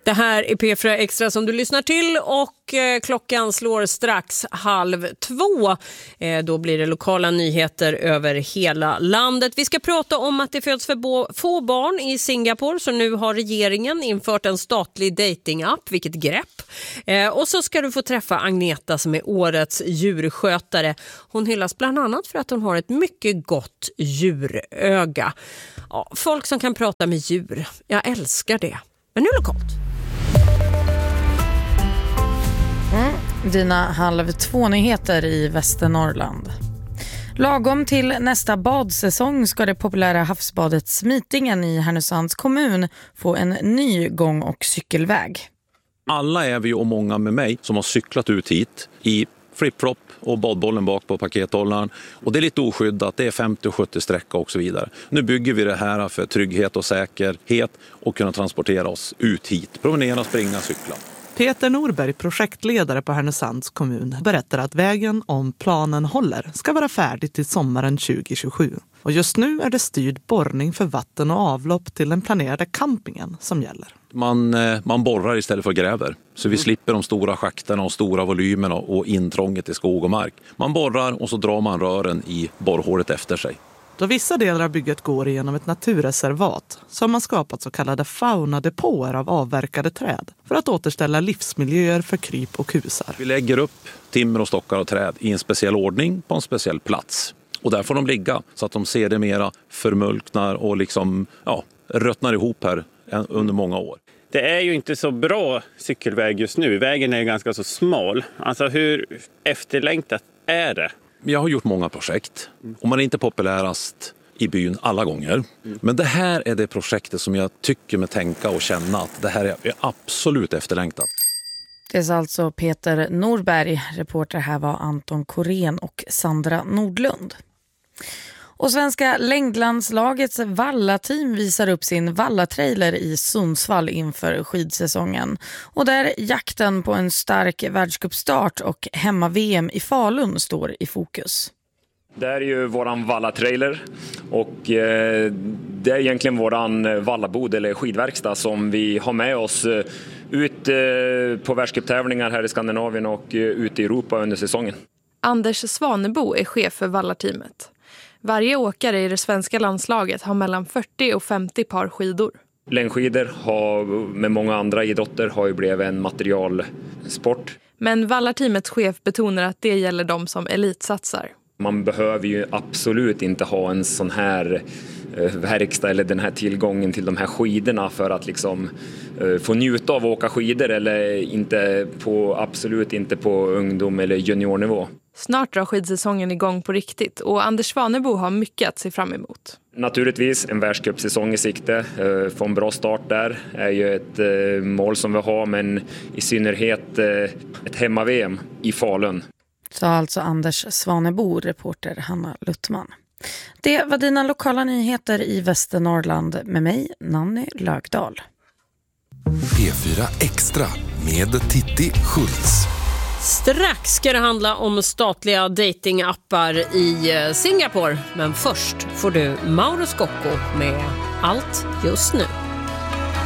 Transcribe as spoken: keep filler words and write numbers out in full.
Det här är P fyra Extra som du lyssnar till och eh, klockan slår strax halv två. Eh, då blir det lokala nyheter över hela landet. Vi ska prata om att det föds för bo- få barn i Singapore, så nu har regeringen infört en statlig datingapp. Vilket grepp. Eh, och så ska du få träffa Agneta som är årets djurskötare. Hon hyllas bland annat för att hon har ett mycket gott djuröga. Ja, folk som kan prata med djur, jag älskar det. Men nu lokalt. Mm, dina halv två nyheter i Västernorrland. Lagom till nästa badsäsong ska det populära havsbadet Smitingen i Härnösands kommun få en ny gång- och cykelväg. Alla är vi och många med mig som har cyklat ut hit i flip-flop och badbollen bak på pakethållaren. Och det är lite oskyddat, det är femtio sjuttio sträcka och så vidare. Nu bygger vi det här för trygghet och säkerhet och kunna transportera oss ut hit. Promenera, springa, cykla. Peter Norberg, projektledare på Härnösands kommun, berättar att vägen, om planen håller, ska vara färdig till sommaren tjugo tjugosju. Och just nu är det styrd borrning för vatten och avlopp till den planerade campingen som gäller. Man, man borrar istället för gräver, så vi slipper de stora schakterna och stora volymerna och intrånget i skog och mark. Man borrar och så drar man rören i borrhålet efter sig. Då vissa delar av bygget går igenom ett naturreservat så har man skapat så kallade faunadepåer av avverkade träd för att återställa livsmiljöer för kryp och kusar. Vi lägger upp timmer och stockar och träd i en speciell ordning på en speciell plats. Och där får de ligga så att de ser det mera förmulknar och liksom, ja, röttnar ihop här under många år. Det är ju inte så bra cykelväg just nu. Vägen är ganska så smal. Alltså hur efterlängtat är det? Jag har gjort många projekt och man är inte populärast i byn alla gånger. Mm. Men det här är det projektet som jag tycker med tänka och känna att det här är absolut efterlängtat. Det är alltså Peter Norberg. Reporter här var Anton Korén och Sandra Nordlund. Och svenska längdlandslagets Valla-team visar upp sin Valla-trailer i Sundsvall inför skidsäsongen. Och där jakten på en stark världscupstart och hemma-V M i Falun står i fokus. Det är ju våran Valla-trailer och eh, det är egentligen våran Vallabod eller skidverkstad som vi har med oss eh, ut eh, på världscuptävlingar här i Skandinavien och eh, ut i Europa under säsongen. Anders Svanebo är chef för Valla-teamet. Varje åkare i det svenska landslaget har mellan fyrtio och femtio par skidor. Längdskidor har med många andra idrotter har ju blivit en materialsport. Men Valla-teamets chef betonar att det gäller de som elitsatsar. Man behöver ju absolut inte ha en sån här eh, verkstad eller den här tillgången till de här skidorna för att liksom eh, få njuta av att åka skidor eller inte på, absolut inte på ungdom eller juniornivå. Snart drar skidsäsongen igång på riktigt och Anders Svanebo har mycket att se fram emot. Naturligtvis en världscupsäsong i sikte. Eh, få en bra start där är ju ett eh, mål som vi har, men i synnerhet eh, ett hemma-V M i Falun. Så alltså Anders Svanebo, reporter Hanna Luttman. Det var dina lokala nyheter i Västernorrland med mig, Nanny Lögdahl. P fyra Extra med Titti Schultz. Strax ska det handla om statliga datingappar i Singapore. Men först får du Mauro Scocco med Allt just nu.